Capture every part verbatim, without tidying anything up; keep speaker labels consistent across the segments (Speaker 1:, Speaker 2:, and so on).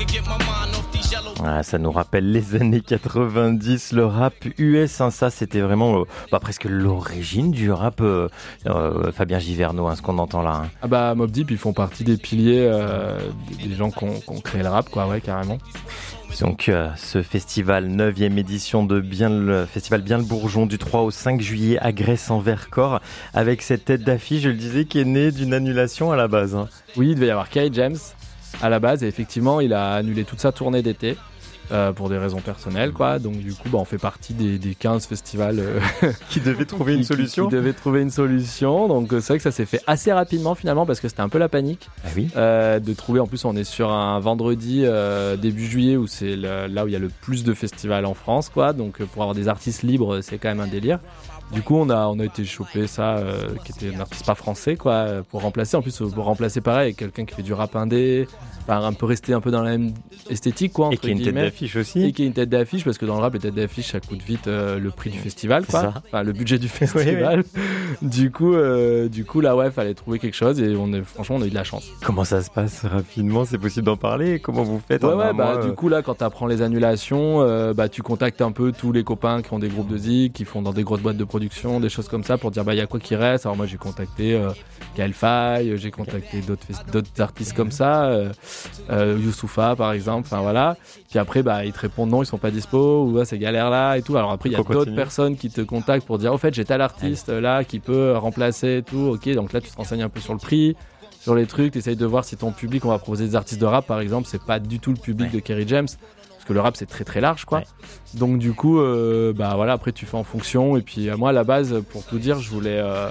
Speaker 1: Ah, ça nous rappelle les années quatre-vingt-dix, le rap U S, hein, ça c'était vraiment euh, bah, presque l'origine du rap, euh, euh, Fabien Giverneau, hein, ce qu'on entend là. Hein.
Speaker 2: Ah bah Mobb Deep, ils font partie des piliers euh, des gens qui ont, qui ont créé le rap, quoi, ouais, carrément.
Speaker 1: Donc euh, ce festival, neuvième édition de Bien le festival Bien le Bourgeon du trois au cinq juillet à Grèce en Vercors, avec cette tête d'affiche, je le disais, qui est née d'une annulation à la base. Hein.
Speaker 2: Oui, il devait y avoir Kerry James à la base et effectivement il a annulé toute sa tournée d'été. Euh, pour des raisons personnelles, quoi. Donc du coup, bah, on fait partie des, des quinze festivals euh,
Speaker 1: qui devaient trouver une
Speaker 2: qui,
Speaker 1: solution.
Speaker 2: Qui, qui devaient trouver une solution. Donc c'est vrai que ça s'est fait assez rapidement finalement parce que c'était un peu la panique.
Speaker 1: Ah oui.
Speaker 2: Euh, de trouver. En plus, on est sur un vendredi euh, début juillet où c'est le, là où il y a le plus de festivals en France, quoi. Donc pour avoir des artistes libres, c'est quand même un délire. Du coup, on a on a été chopé ça, euh, qui était un artiste pas français, quoi, pour remplacer. En plus, pour remplacer pareil, quelqu'un qui fait du rap indé. Enfin, un peu rester un peu dans la même esthétique, quoi.
Speaker 1: Et qui a une tête d'affiche aussi.
Speaker 2: Et qui a une tête d'affiche, parce que dans le rap, les têtes d'affiche, ça coûte vite euh, le prix du festival, quoi.
Speaker 1: Ça.
Speaker 2: Enfin, le budget du festival.
Speaker 1: Oui, oui.
Speaker 2: Du coup, euh, du coup, là, ouais, fallait trouver quelque chose et on est, franchement, on a eu de la chance.
Speaker 1: Comment ça se passe rapidement? C'est possible d'en parler? Comment vous faites?
Speaker 2: Ouais, ouais, bah,
Speaker 1: mois,
Speaker 2: du
Speaker 1: euh...
Speaker 2: coup, là, quand t'apprends les annulations, euh, bah, tu contactes un peu tous les copains qui ont des groupes de zik, qui font dans des grosses boîtes de production, des choses comme ça, pour dire, bah, il y a quoi qui reste. Alors, moi, j'ai contacté euh, Gaël Faye, j'ai contacté okay. d'autres, d'autres artistes comme ça, euh, euh, Youssoufa par exemple, enfin voilà. Puis après bah ils te répondent non, ils sont pas dispo ou ah, c'est galère là et tout. Alors après il y a d'autres continuer. personnes qui te contactent pour dire au fait j'ai tel artiste ouais. là qui peut remplacer et tout. Ok, donc là tu te renseignes un peu sur le prix, sur les trucs, tu essayes de voir si ton public, on va proposer des artistes de rap par exemple, c'est pas du tout le public ouais. de Kerry James. Parce que le rap c'est très très large quoi. Ouais. Donc du coup euh, bah voilà, après tu fais en fonction. Et puis euh, moi à la base pour tout dire je voulais euh,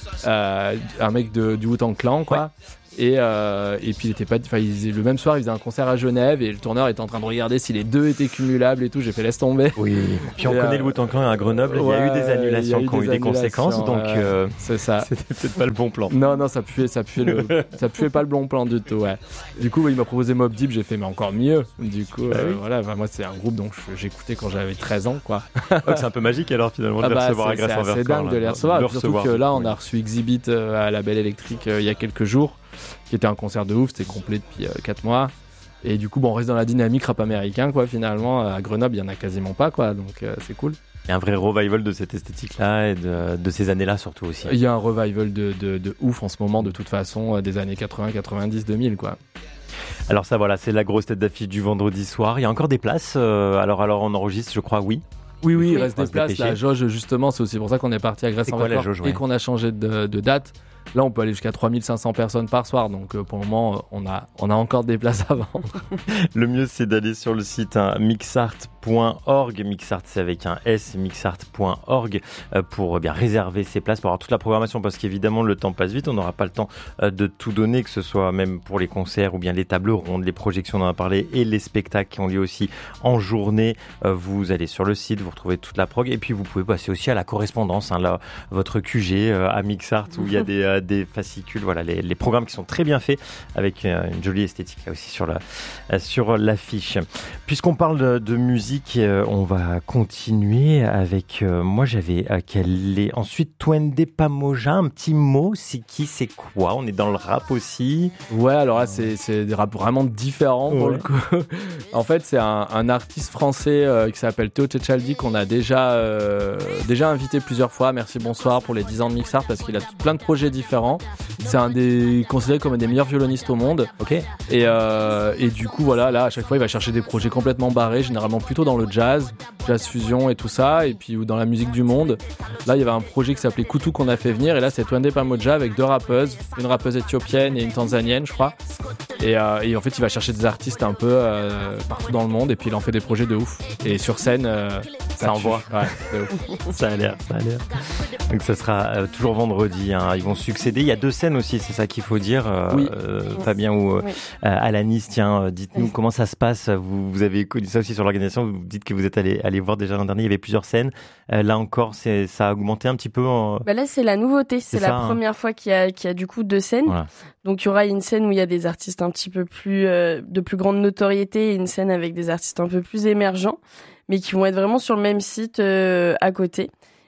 Speaker 2: euh, un mec de, du Wu-Tang Clan quoi. Ouais. Et, euh, et puis il était pas, enfin le même soir il faisait un concert à Genève et le tourneur était en train de regarder si les deux étaient cumulables et tout. J'ai fait laisse tomber.
Speaker 1: Oui. Puis on et connaît euh, le Wu-Tang Clan à Grenoble. Ouais, il y a eu des annulations qui ont eu des conséquences, donc euh,
Speaker 2: c'est ça.
Speaker 1: C'était peut-être pas le bon plan.
Speaker 2: Non non ça puait, ça puait le, ça puait pas le bon plan du tout. Ouais. Du coup ouais, il m'a proposé Mobb Deep, j'ai fait mais encore mieux. Du coup bah, euh, oui. voilà, bah, moi c'est un groupe dont j'écoutais quand j'avais treize ans quoi.
Speaker 1: Oh, c'est un peu magique alors finalement de ah, les bah, recevoir à Grèce en Vercors.
Speaker 2: C'est dingue de les recevoir. De surtout que là on a reçu Exhibit à la Belle Électrique il y a quelques jours. Qui était un concert de ouf, c'était complet depuis euh, quatre mois. Et du coup, bon, on reste dans la dynamique rap américain, quoi, finalement. À Grenoble, il n'y en a quasiment pas, quoi, donc euh, c'est cool.
Speaker 1: Il y a un vrai revival de cette esthétique-là et de, de ces années-là, surtout aussi.
Speaker 2: Il y a un revival de, de, de ouf en ce moment, de toute façon, euh, des années quatre-vingts, quatre-vingt-dix, deux mille, quoi.
Speaker 1: Alors ça, voilà, c'est la grosse tête d'affiche du vendredi soir. Il y a encore des places, euh, alors, alors on enregistre, je crois, oui.
Speaker 2: Oui, oui, il reste des places. La jauge, justement, c'est aussi pour ça qu'on est parti à Grèce en Vercors et
Speaker 1: ouais.
Speaker 2: qu'on a changé de, de date. Là, on peut aller jusqu'à trois mille cinq cents personnes par soir. Donc, euh, pour le moment, on a, on a encore des places à vendre.
Speaker 1: Le mieux, c'est d'aller sur le site hein, mixart point org. Mixart, c'est avec un S, mixart point org, euh, pour bien réserver ses places, pour avoir toute la programmation. Parce qu'évidemment, le temps passe vite. On n'aura pas le temps euh, de tout donner, que ce soit même pour les concerts ou bien les tables rondes, les projections, on en a parlé, et les spectacles qui ont lieu aussi en journée. Euh, vous allez sur le site, vous retrouvez toute la prog. Et puis, vous pouvez passer aussi à la correspondance, hein, là, votre Q G euh, à Mixart, où il y a des... Euh, des fascicules, voilà, les, les programmes qui sont très bien faits avec euh, une jolie esthétique là aussi sur, la, euh, sur l'affiche. Puisqu'on parle de, de musique, euh, on va continuer avec, euh, moi j'avais euh, qu'elle est ensuite Twende Pamoja, un petit mot, c'est qui, c'est quoi? On est dans le rap aussi.
Speaker 2: Ouais, alors là c'est, c'est des rap vraiment différents pour ouais. le coup. En fait c'est un, un artiste français euh, qui s'appelle Théo Tchétchaldi qu'on a déjà, euh, déjà invité plusieurs fois. Merci, bonsoir pour les dix ans de Mixart parce qu'il a plein de projets différents. C'est un des considéré comme un des meilleurs violonistes au monde.
Speaker 1: Ok.
Speaker 2: Et, euh, et du coup voilà, là à chaque fois il va chercher des projets complètement barrés, généralement plutôt dans le jazz, jazz fusion et tout ça, et puis ou dans la musique du monde. Là il y avait un projet qui s'appelait Kutu qu'on a fait venir, et là c'est Twende Pamoja avec deux rappeuses, une rappeuse éthiopienne et une tanzanienne je crois. Et, euh, et en fait il va chercher des artistes un peu euh, partout dans le monde, et puis il en fait des projets de ouf. Et sur scène euh, ça, ça envoie. Ouais, de ouf.
Speaker 1: Ça a l'air, ça a l'air. Donc ça sera euh, toujours vendredi, hein. Ils vont succéder. Il y a deux scènes aussi, c'est ça qu'il faut dire. Euh,
Speaker 2: oui.
Speaker 1: euh, Fabien ou euh, oui. euh, Alanis, tiens, euh, dites-nous oui. comment ça se passe. Vous, vous avez connu ça aussi sur l'organisation. Vous dites que vous êtes allé, allé voir déjà l'an dernier, il y avait plusieurs scènes. Euh, là encore, c'est, ça a augmenté un petit peu. En...
Speaker 3: Bah là, c'est la nouveauté. C'est, c'est la ça, première hein. fois qu'il y a, qu'il y a du coup deux scènes. Voilà. Donc il y aura une scène où il y a des artistes un petit peu plus euh, de plus grande notoriété, et une scène avec des artistes un peu plus émergents, mais qui vont être vraiment sur le même site euh, à côté.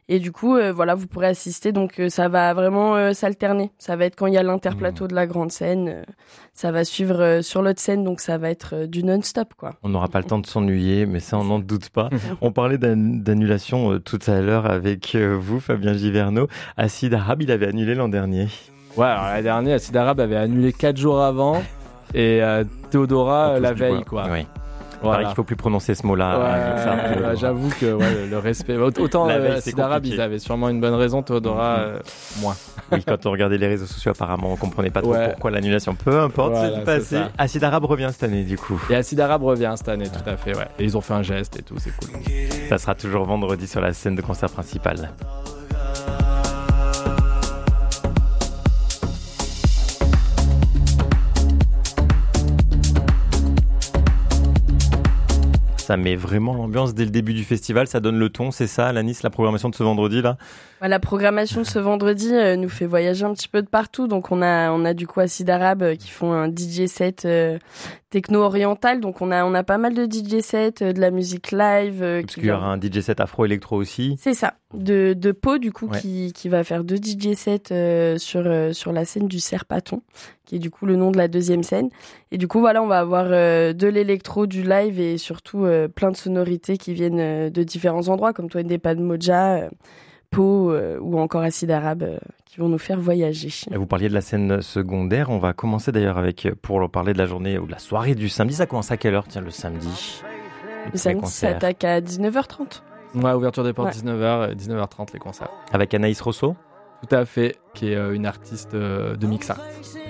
Speaker 3: Et du coup, euh, voilà, vous pourrez assister. Donc, euh, ça va vraiment euh, s'alterner. Ça va être quand il y a l'interplateau mmh. de la grande scène. Euh, ça va suivre euh, sur l'autre scène. Donc, ça va être euh, du non-stop, quoi.
Speaker 1: On n'aura pas le temps de s'ennuyer, mais ça, on n'en doute pas. On parlait d'an- d'annulation euh, tout à l'heure avec euh, vous, Fabien Giverneau. Acid Arabe, il avait annulé l'an dernier.
Speaker 2: Ouais, alors l'année dernière, Acid Arabe avait annulé quatre jours avant et euh, Théodora euh, la veille, quoi.
Speaker 1: Oui.
Speaker 2: Voilà.
Speaker 1: Il ne faut plus prononcer ce mot-là.
Speaker 2: Ouais,
Speaker 1: hein,
Speaker 2: euh, j'avoue que ouais, le, le respect. Autant euh, Acid Arabe, ils avaient sûrement une bonne raison, Théodora, euh, moins.
Speaker 1: Oui, quand on regardait les réseaux sociaux, apparemment, on ne comprenait pas trop
Speaker 2: ouais.
Speaker 1: pourquoi l'annulation. Peu importe,
Speaker 2: voilà,
Speaker 1: c'est passé. Acid Arabe revient cette année, du coup.
Speaker 2: Et Acid Arabe revient cette année, tout à fait, ouais. Et ils ont fait un geste et tout, c'est cool.
Speaker 1: Ça sera toujours vendredi sur la scène de concert principale. Ça met vraiment l'ambiance dès le début du festival, ça donne le ton, c'est ça, Alanis, la programmation de ce vendredi là ?
Speaker 3: La programmation de ce vendredi euh, nous fait voyager un petit peu de partout. Donc on a on a du coup Acid Arabe euh, qui font un D J set euh, techno oriental. Donc on a on a pas mal de D J sets, euh, de la musique live. Euh,
Speaker 1: Parce qu'il y aura un D J set afro-électro aussi.
Speaker 3: C'est ça, de de Pau du coup ouais. qui qui va faire deux D J sets euh, sur euh, sur la scène du Cerf-Paton, qui est du coup le nom de la deuxième scène. Et du coup voilà, on va avoir euh, de l'électro, du live et surtout euh, plein de sonorités qui viennent euh, de différents endroits comme Toi des pas de Moja. Euh, Pau euh, ou encore Acid Arabe euh, qui vont nous faire voyager.
Speaker 1: Vous parliez de la scène secondaire, on va commencer d'ailleurs avec, pour parler de la journée ou de la soirée du samedi, ça commence à quelle heure, tiens, le samedi ?
Speaker 3: Le samedi, ça attaque à dix-neuf heures trente.
Speaker 2: Ouais, ouverture des portes ouais. dix-neuf heures, dix-neuf heures trente les concerts.
Speaker 1: Avec Anaïs Rosso ?
Speaker 2: Tout à fait, qui est euh, une artiste euh, de Mixart.